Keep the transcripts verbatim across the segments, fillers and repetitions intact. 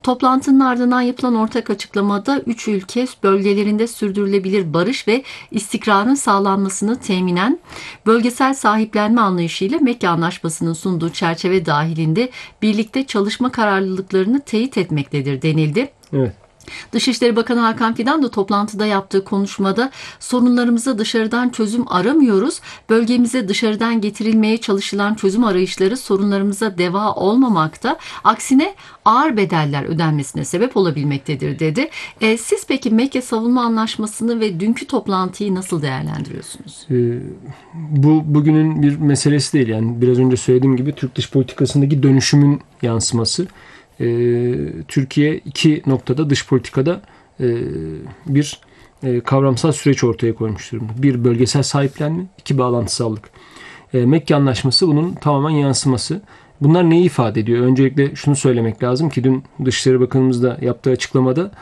Toplantının ardından yapılan ortak açıklamada üç ülke bölgelerinde sürdürülebilir barış ve istikrarın sağlanmasını teminen bölgesel sahiplenme anlayışıyla Mekke Anlaşması'nın sunduğu çerçeve dahilinde birlikte çalışma kararlılıklarını teyit etmektedir denildi. Evet. Dışişleri Bakanı Hakan Fidan da toplantıda yaptığı konuşmada sorunlarımıza dışarıdan çözüm aramıyoruz. Bölgemize dışarıdan getirilmeye çalışılan çözüm arayışları sorunlarımıza deva olmamakta. Aksine ağır bedeller ödenmesine sebep olabilmektedir dedi. E, siz peki Mekke Savunma Anlaşması'nı ve dünkü toplantıyı nasıl değerlendiriyorsunuz? Ee, bu bugünün bir meselesi değil. Yani biraz önce söylediğim gibi Türk dış politikasındaki dönüşümün yansıması. Türkiye iki noktada dış politikada bir kavramsal süreç ortaya koymuş durumda. Bir, bölgesel sahiplenme, iki, bağlantısallık. Mekke Anlaşması bunun tamamen yansıması. Bunlar neyi ifade ediyor? Öncelikle şunu söylemek lazım ki dün Dışişleri Bakanımız da yaptığı açıklamada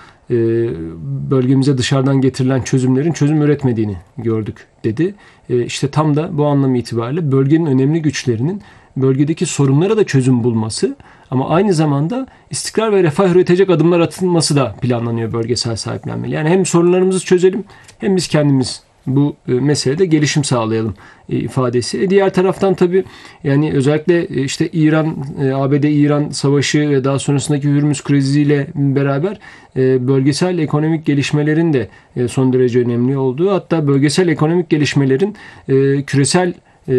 bölgemize dışarıdan getirilen çözümlerin çözüm üretmediğini gördük dedi. İşte tam da bu anlam itibariyle bölgenin önemli güçlerinin bölgedeki sorunlara da çözüm bulması ama aynı zamanda istikrar ve refah üretecek adımlar atılması da planlanıyor bölgesel sahiplenmeyle. Yani hem sorunlarımızı çözelim hem biz kendimiz bu meselede gelişim sağlayalım ifadesi. E diğer taraftan tabii yani özellikle işte İran, A B D-İran savaşı ve daha sonrasındaki Hürmüz kriziyle beraber bölgesel ekonomik gelişmelerin de son derece önemli olduğu, hatta bölgesel ekonomik gelişmelerin küresel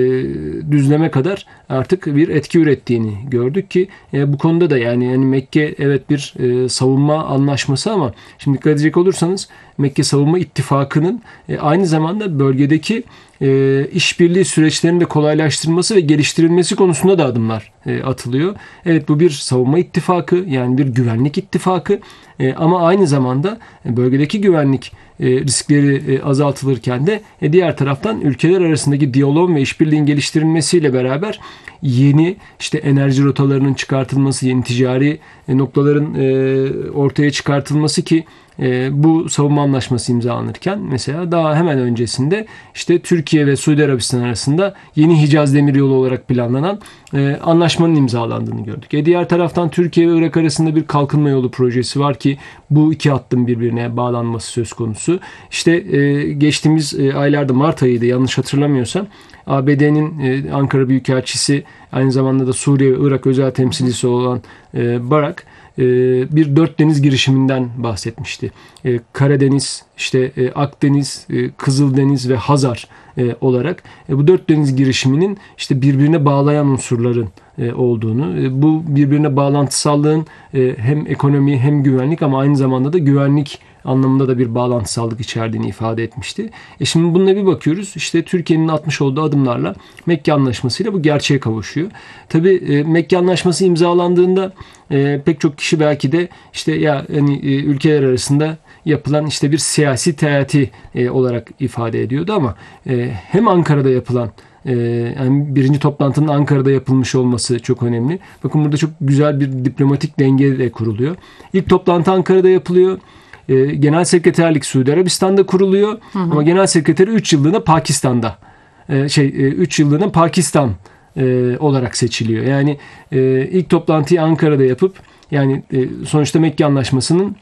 düzleme kadar artık bir etki ürettiğini gördük ki e, bu konuda da yani, yani Mekke evet bir e, savunma anlaşması ama şimdi dikkat edecek olursanız Mekke Savunma İttifakı'nın e, aynı zamanda bölgedeki e, işbirliği süreçlerinin de kolaylaştırılması ve geliştirilmesi konusunda da adımlar e, atılıyor. Evet, bu bir savunma ittifakı, yani bir güvenlik ittifakı e, ama aynı zamanda bölgedeki güvenlik e, riskleri e, azaltılırken de e, diğer taraftan ülkeler arasındaki diyalog ve işbirliğin geliştirilmesiyle beraber yeni işte enerji rotalarının çıkartılması, yeni ticari e, noktaların e, ortaya çıkartılması ki e, bu savunma anlaşması imzalanırken mesela daha hemen öncesinde işte Türkiye ve Suudi Arabistan arasında yeni Hicaz Demiryolu olarak planlanan e, anlaşmanın imzalandığını gördük. E, diğer taraftan Türkiye ve Irak arasında bir kalkınma yolu projesi var ki bu iki hattın birbirine bağlanması söz konusu. İşte e, geçtiğimiz e, aylarda, Mart ayıydı yanlış hatırlamıyorsam, A B D'nin e, Ankara Büyükelçisi, aynı zamanda da Suriye ve Irak özel temsilcisi olan e, Barak e, bir dört deniz girişiminden bahsetmişti. E, Karadeniz, işte e, Akdeniz, e, Kızıldeniz ve Hazar e, olarak e, bu dört deniz girişiminin işte birbirine bağlayan unsurların e, olduğunu, e, bu birbirine bağlantısallığın e, hem ekonomi hem güvenlik ama aynı zamanda da güvenlik anlamında da bir bağlantısallık içerdiğini ifade etmişti. E şimdi bununla bir bakıyoruz. İşte Türkiye'nin atmış olduğu adımlarla Mekke Anlaşması'yla bu gerçeğe kavuşuyor. Tabii e, Mekke Anlaşması imzalandığında e, pek çok kişi belki de işte ya hani e, ülkeler arasında yapılan işte bir siyasi teati e, olarak ifade ediyordu ama e, hem Ankara'da yapılan e, yani birinci toplantının Ankara'da yapılmış olması çok önemli. Bakın burada çok güzel bir diplomatik denge de kuruluyor. İlk toplantı Ankara'da yapılıyor. Genel Sekreterlik Suudi Arabistan'da kuruluyor. Hı hı. Ama Genel Sekreteri üç yıllığına Pakistan'da şey üç yıllığına Pakistan olarak seçiliyor. Yani ilk toplantıyı Ankara'da yapıp yani sonuçta Mekke Anlaşması'nın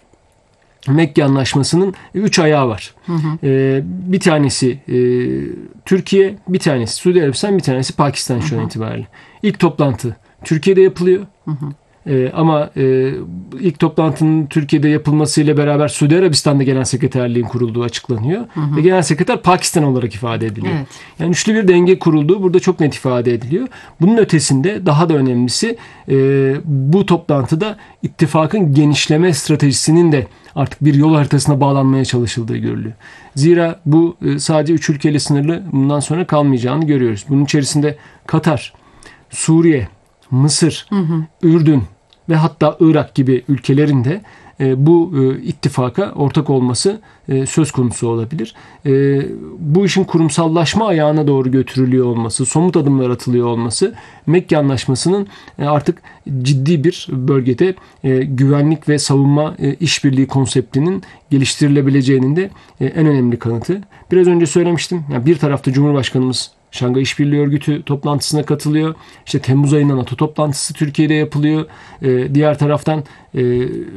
Mekke Anlaşması'nın üç ayağı var. Hı hı. Bir tanesi Türkiye, bir tanesi Suudi Arabistan, bir tanesi Pakistan şu an itibariyle. İlk toplantı Türkiye'de yapılıyor. Hı hı. Ee, ama e, ilk toplantının Türkiye'de yapılmasıyla beraber Suudi Arabistan'da Genel Sekreterliğin kurulduğu açıklanıyor. Hı hı. Ve Genel Sekreter Pakistan olarak ifade ediliyor. Evet. Yani üçlü bir denge kurulduğu burada çok net ifade ediliyor. Bunun ötesinde daha da önemlisi e, bu toplantıda ittifakın genişleme stratejisinin de artık bir yol haritasına bağlanmaya çalışıldığı görülüyor. Zira bu e, sadece üç ülkeyle sınırlı bundan sonra kalmayacağını görüyoruz. Bunun içerisinde Katar, Suriye, Mısır, hı hı. Ürdün ve hatta Irak gibi ülkelerin de e, bu e, ittifaka ortak olması e, söz konusu olabilir. E, bu işin kurumsallaşma ayağına doğru götürülüyor olması, somut adımlar atılıyor olması Mekke Anlaşması'nın e, artık ciddi bir bölgede e, güvenlik ve savunma e, işbirliği konseptinin geliştirilebileceğinin de e, en önemli kanıtı. Biraz önce söylemiştim. Yani bir tarafta Cumhurbaşkanımız Şangay İşbirliği Örgütü toplantısına katılıyor. İşte Temmuz ayında NATO toplantısı Türkiye'de yapılıyor. E, diğer taraftan e,